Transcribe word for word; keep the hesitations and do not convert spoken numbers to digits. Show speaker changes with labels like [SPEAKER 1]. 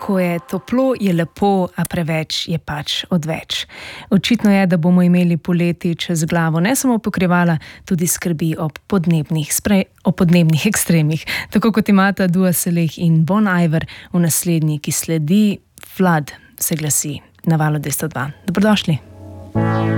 [SPEAKER 1] Tako je, toplo je lepo, a preveč je pač odveč. Očitno je, da bomo imeli poleti čez glavo ne samo pokrivala, tudi skrbi ob podnebnih, spre, o podnebnih ekstremih. Tako kot imata Dua Saleh in Bon Iver v naslednji, ki sledi, Flood se glasi na Valu dvesto dva. Dobrodošli.